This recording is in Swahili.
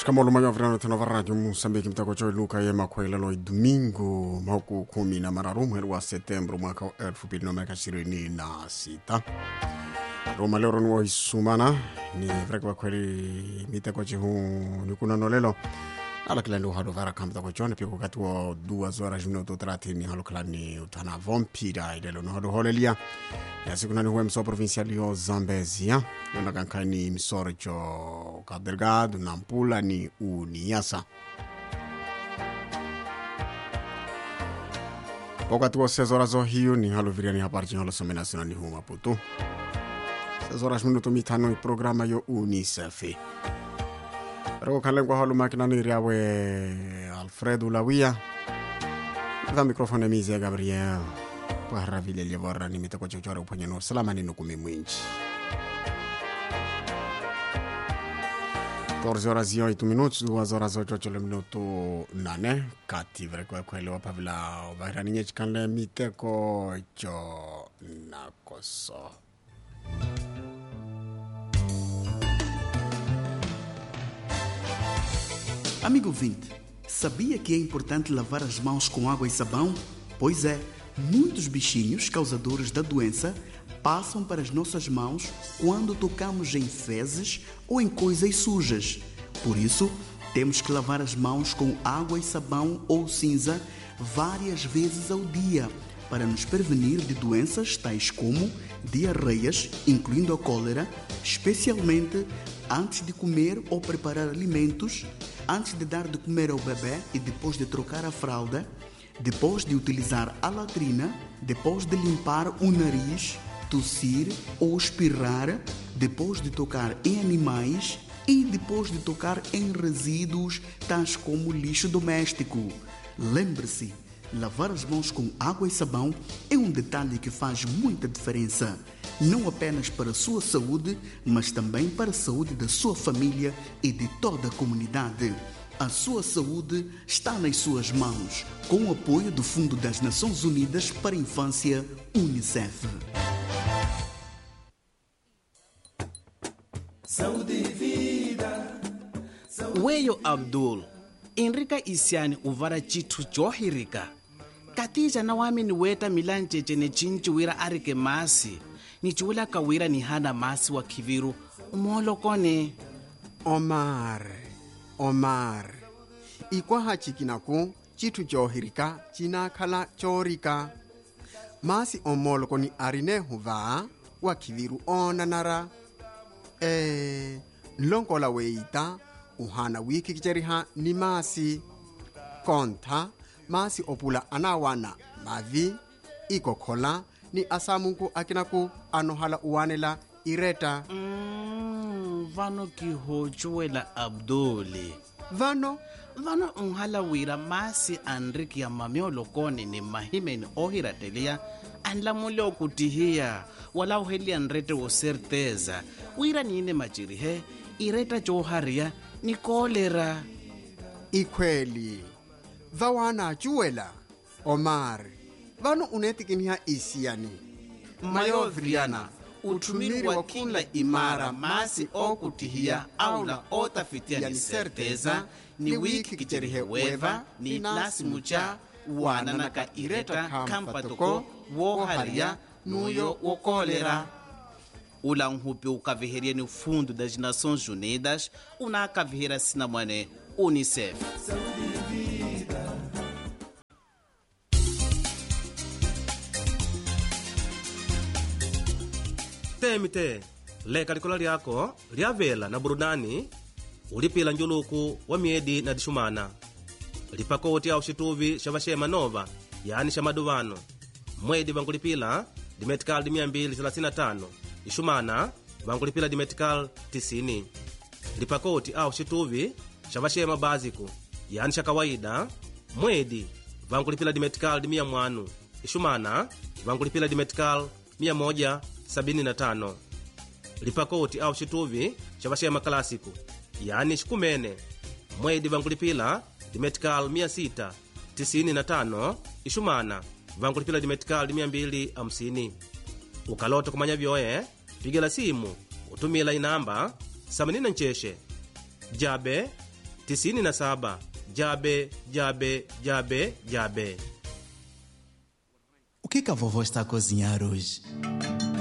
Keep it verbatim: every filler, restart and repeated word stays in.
Shikamolo manyavrano tena va radio Mosambiki mtako choi luka ye makwela loi domingo mauku kumi na mararu mwezi wa Septemba mwaka wa elfu mbili na ishirini na sita. Roma leo nwa isumana ni vreka wa kweli mitako chihu nikuna nolelo ala kila ndio hado vara kamta kwa chone pia wakati wa duas horas minuto thelathini halo kila ni utana vampira ile no hado holelia ya siku nani huwa mso provincial yo Zambezia yona kankani msorjo Kadelgado Nampula ni Uniasa. Wakati wa seis horas hiyo ni halo viriani haparchi halo somena sina ni huma putu seis horas minuto mitano i programa yo UNICEF. Pero kalengwa halu makina ni riawe Alfredo Lawia. Za mikrofone mize Gabriel. Kwa ravile lievora ni mitako chochore uponye no salama ni nukumi mwinchi. catorze horas e oito minutos, duas horas e oito minutos nane. Kati vrekwe kwelewa pavila vahira ninye chikanle miteko cho nakoso. Amigo ouvinte, sabia que é importante lavar as mãos com água e sabão? Pois é, muitos bichinhos causadores da doença passam para as nossas mãos quando tocamos em fezes ou em coisas sujas. Por isso, temos que lavar as mãos com água e sabão ou cinza várias vezes ao dia para nos prevenir de doenças tais como diarreias, incluindo a cólera, especialmente antes de comer ou preparar alimentos, antes de dar de comer ao bebê e depois de trocar a fralda, depois de utilizar a latrina, depois de limpar o nariz, tossir ou espirrar, depois de tocar em animais e depois de tocar em resíduos tais como lixo doméstico. Lembre-se, lavar as mãos com água e sabão é um detalhe que faz muita diferença, não apenas para a sua saúde, mas também para a saúde da sua família e de toda a comunidade. A sua saúde está nas suas mãos, com o apoio do Fundo das Nações Unidas para a Infância, UNICEF. Saúde e vida. Weyo Abdul, Enrika Isiani uvara chitu johirika. Katija na wami ni weta milancheche ne chinchi wira arike masi. Ni chuwila kawira ni hana masi wa kiviru. Umolo kone. Omar, Omar. Ikwa hachikinaku, chitu johirika, china kala chorika. Masi omolo koni arine huva, wa kiviru onanara. Eh, lonkola weita, uhana wiki kicheriha ni masi. Konta, masi opula anawana, mavi, iko kola, ni asamunku akinaku anohala uwanela ireta. Mm, vano kihochuela Abduli. Vano? Vano unhala wira masi Enriki ya mamiolo kone ni mahimeni ohiratelia anla mule okutihia wala uhelia nrete wo certeza wira niine machirihe ireta joharia ni kolera. Ikweli vawana juela Omar vano unetikinia isiani Mayo Vriana utumiri wa kila imara masi okutihia au la otafitia ni certeza ni wiki kicherihe weva ni lasimucha wananaka ireta kampatoko woharia nuyo wokolera. Ula nhupi ukaviheria ni Fundo das Nações Unidas unakaviheria sinamwane UNICEF. Temite, leka likola lyako, lyavela na burudani, ulipila njuluku wa miedi na dishumana. Lipakoti au shituvi shavashema nova, yaani shamaduvano. Mwedi vangulipila, dimetikal mia mbili thelathini na tano, ishumana, vangulipila dimetikal tisini. Lipakoti au shituvi shavashema baziku, yaani shakawaida. Mwedi vangulipila dimetikal mia mwanu, ishumana, vangulipila dimetikal mia moja sabini na tano. Lipakoti au shituvi shavashema kalasiku, yaani shikumene. Mwedi vangulipila dimetikal mia sita tisini na tano, ishumana, vangulipila dimetikal mia mbili hamsini. Ukalota kumanya vyoe, pigela simu, utumila inamba, samanina ncheshe, jabe, tisini na saba jabe jabe jabe jabe. O que que a vovó está a cozinhar hoje?